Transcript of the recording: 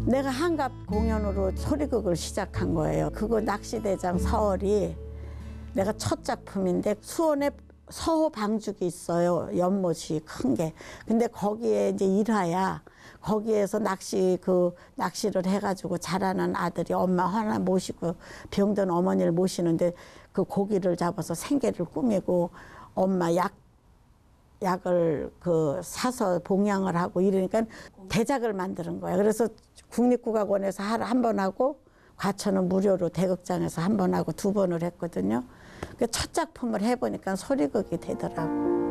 내가 한갑 공연으로 소리극을 시작한 거예요. 그거 낚시대장 서얼이 내가 첫 작품인데 수원에 서호 방죽이 있어요. 연못이 큰 게. 근데 거기에 이제 일화야. 거기에서 낚시를 해가지고 자라는 아들이 엄마 하나 모시고 병든 어머니를 모시는데 그 고기를 잡아서 생계를 꾸미고 엄마 약을 사서 봉양을 하고 이러니까 대작을 만드는 거야. 그래서 국립국악원에서 한 번 하고 과천은 무료로 대극장에서 한 번 하고 2번을 했거든요. 첫 작품을 해보니까 소리극이 되더라고.